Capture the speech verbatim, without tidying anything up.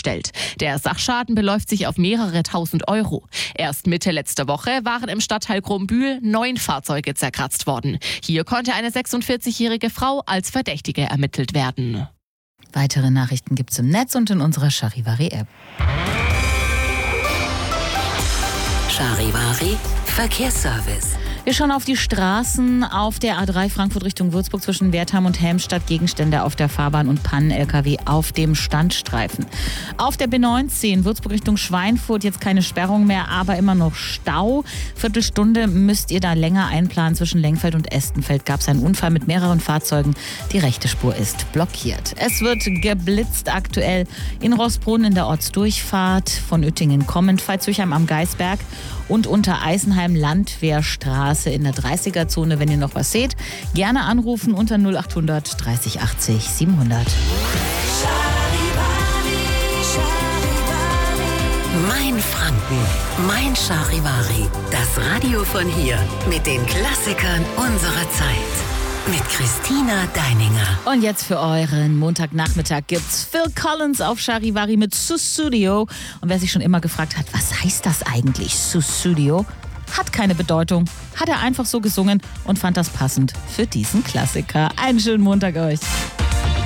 gestellt. Der Sachschaden beläuft sich auf mehrere tausend Euro. Erst Mitte letzter Woche waren im Stadtteil Grombühl neun Fahrzeuge zerkratzt worden. Hier konnte eine sechsundvierzigjährige Frau als Verdächtige ermittelt werden. Weitere Nachrichten gibt's im Netz und in unserer Charivari-App. Charivari Verkehrsservice. Wir schauen auf die Straßen auf der A drei Frankfurt Richtung Würzburg zwischen Wertheim und Helmstadt. Gegenstände auf der Fahrbahn und Pannen-L K W auf dem Standstreifen. Auf der B neunzehn Würzburg Richtung Schweinfurt jetzt keine Sperrung mehr, aber immer noch Stau. Viertelstunde müsst ihr da länger einplanen. Zwischen Lengfeld und Estenfeld gab es einen Unfall mit mehreren Fahrzeugen. Die rechte Spur ist blockiert. Es wird geblitzt aktuell in Roßbrunn in der Ortsdurchfahrt von Uettingen kommend, Veitshöchheim am Geisberg und unter Eisenheim Landwehrstraße in der dreißiger-Zone. Wenn ihr noch was seht, gerne anrufen unter null acht hundert dreißig achtzig siebenhundert. Mein Franken, mein Charivari. Das Radio von hier mit den Klassikern unserer Zeit. Mit Christina Deininger. Und jetzt für euren Montagnachmittag gibt's Phil Collins auf Charivari mit Sussudio. Und wer sich schon immer gefragt hat, was heißt das eigentlich, Sussudio? Hat keine Bedeutung. Hat er einfach so gesungen und fand das passend für diesen Klassiker. Einen schönen Montag euch.